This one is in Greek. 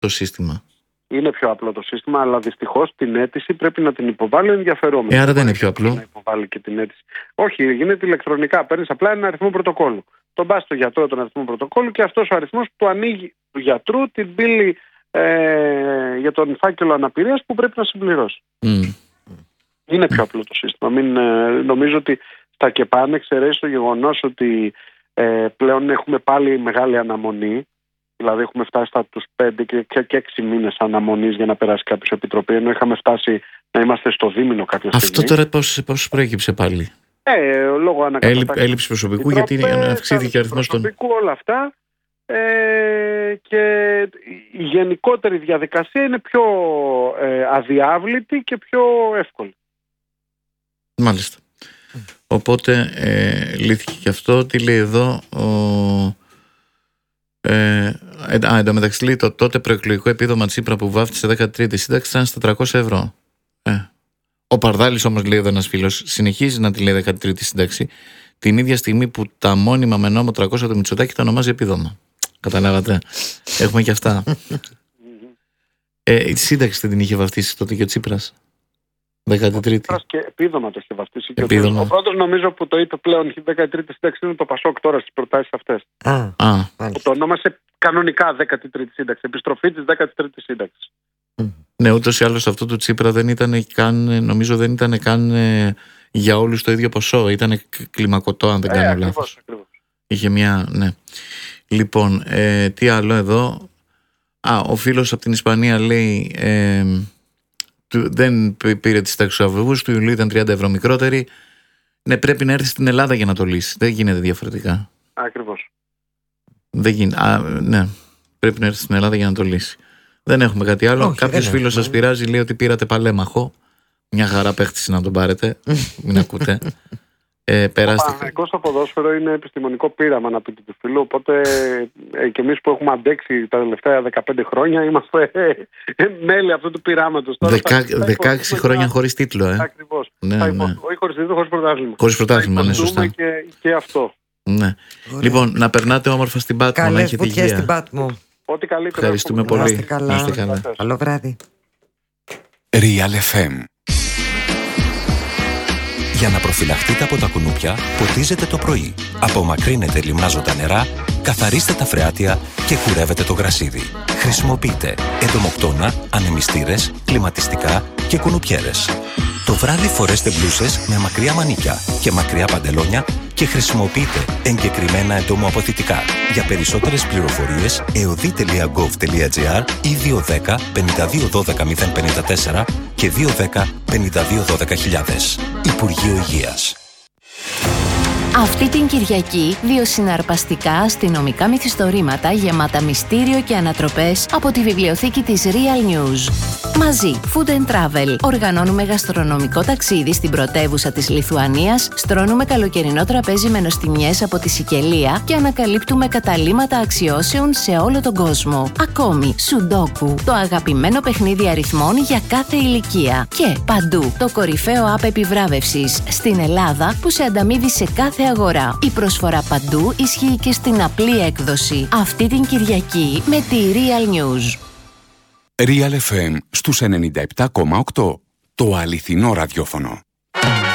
το σύστημα. Είναι πιο απλό το σύστημα, αλλά δυστυχώς την αίτηση πρέπει να την υποβάλει ο ενδιαφερόμενος. Άρα δεν είναι πιο απλό. Να υποβάλει και την αίτηση. Όχι, γίνεται ηλεκτρονικά. Παίρνεις απλά ένα αριθμό πρωτοκόλλου. Τον πας στο γιατρό τον αριθμό πρωτοκόλλου και αυτός ο αριθμός του ανοίγει του γιατρού την πύλη για τον φάκελο αναπηρίας που πρέπει να συμπληρώσει. Είναι πιο απλό το σύστημα. Νομίζω ότι στα ΚΕΠΑΝ εξαιρέσει το γεγονός ότι πλέον έχουμε πάλι μεγάλη αναμονή. Δηλαδή έχουμε φτάσει στα τους 5 και 6 μήνες αναμονής για να περάσει κάποιος επιτροπή, ενώ είχαμε φτάσει να είμαστε στο δίμηνο κάποια στιγμή. Αυτό τώρα πώς προέκυψε πάλι? Λόγω ανακατατάξεως έλλειψη προσωπικού, γιατί αυξήθηκε ο αριθμός των... προσωπικού, όλα αυτά. Και η γενικότερη διαδικασία είναι πιο αδιάβλητη και πιο εύκολη. Μάλιστα. Οπότε λύθηκε και αυτό. Τι λέει εδώ εν τω μεταξύ λέει το τότε προεκλογικό επίδομα Τσίπρα που βάφτισε 13η σύνταξη ήταν στα 300 ευρώ. Ο Παρδάλης όμως, λέει εδώ ένας φίλος, συνεχίζει να τη λέει 13η σύνταξη την ίδια στιγμή που τα μόνιμα με νόμο 300 του Μητσοτάκη τα ονομάζει επίδομα. Καταλάβατε? Έχουμε και αυτά. Η σύνταξη δεν την είχε βαφτίσει τότε και ο Τσίπρας? 13η. Και επίδομα το είχε βαφτίσει. Επίδομα. Ο πρώτος νομίζω που το είπε πλέον η 13η σύνταξη είναι το Πασόκ τώρα στις προτάσεις αυτές. Που το ονόμασε κανονικά 13η σύνταξη. Επιστροφή της 13ης σύνταξης. Ναι, ούτως ή άλλως αυτό του Τσίπρα δεν ήταν καν, νομίζω δεν ήταν καν για όλους το ίδιο ποσό. Ήταν κλιμακωτό, αν δεν κάνω λάθος. Ακριβώς. Είχε μια, ναι. Λοιπόν, τι άλλο εδώ? Ο φίλος από την Ισπανία λέει δεν πήρε τις σύνταξη του Αυγούστου, του Ιουλίου ήταν 30 ευρώ μικρότερη. Ναι, πρέπει να έρθει στην Ελλάδα για να το λύσει. Δεν γίνεται διαφορετικά. Ακριβώς. Δεν γίνεται. Ναι, πρέπει να έρθει στην Ελλάδα για να το λύσει. Δεν έχουμε κάτι άλλο. Κάποιος φίλος σας πειράζει, λέει ότι πήρατε παλέμαχο. Μια χαρά παίχτηση να τον πάρετε. Μην ακούτε. Ο Παναθηναϊκός στο ποδόσφαιρο είναι επιστημονικό πείραμα, να πείτε του φίλου. Οπότε και εμείς που έχουμε αντέξει τα τελευταία 15 χρόνια είμαστε μέλη αυτού του πειράματος. 16 χρόνια χωρίς τίτλο, Ακριβώς. Ναι. Όχι χωρίς τίτλο, χωρίς πρωτάθλημα. Χωρίς πρωτάθλημα, ναι, σωστά. Και αυτό. Ναι. Λοιπόν, να περνάτε όμορφα στην Πάτμο. Καλές βουτιές στην Πάτμο. Ό,τι καλύτερο. Ευχαριστούμε πολύ. Να είστε καλά. Καλό βράδυ. Real FM. Για να προφυλαχτείτε από τα κουνούπια, ποτίζετε το πρωί. Απομακρύνετε λιμνάζοντα νερά, καθαρίστε τα φρεάτια και κουρεύετε το γρασίδι. Χρησιμοποιείτε εντομοκτώνα, ανεμιστήρες, κλιματιστικά και κουνουπιέρες. Το βράδυ φορέστε μπλούσες με μακριά μανίκια και μακριά παντελόνια και χρησιμοποιείτε εγκεκριμένα εντομοαποθητικά. Για περισσότερες πληροφορίες, eodi.gov.gr ή 210 52 12 054 και 210 52 12 000. Υπουργείο Υγείας. Αυτή την Κυριακή, 2 συναρπαστικά αστυνομικά μυθιστορήματα γεμάτα μυστήριο και ανατροπές από τη βιβλιοθήκη της Real News. Μαζί, Food and Travel. Οργανώνουμε γαστρονομικό ταξίδι στην πρωτεύουσα της Λιθουανίας, στρώνουμε καλοκαιρινό τραπέζι με νοστιμιές από τη Σικελία και ανακαλύπτουμε καταλύματα αξιώσεων σε όλο τον κόσμο. Ακόμη, Σουντόκου, το αγαπημένο παιχνίδι αριθμών για κάθε ηλικία. Και παντού, το κορυφαίο app επιβράβευσης στην Ελλάδα που σε ανταμείβει σε κάθε αγορά. Η προσφορά παντού ισχύει και στην απλή έκδοση. Αυτή την Κυριακή με τη Real News. Real FM στους 97,8. Το αληθινό ραδιόφωνο.